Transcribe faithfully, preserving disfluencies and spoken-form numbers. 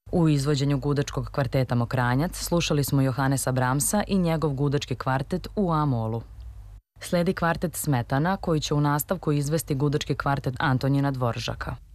U izvođenju gudačkog kvarteta Mokranjac slušali smo Johanesa Bramsa i njegov gudački kvartet u A-molu. Sledi kvartet Smetana koji će u nastavku izvesti gudački kvartet Antonjina Dvoržaka.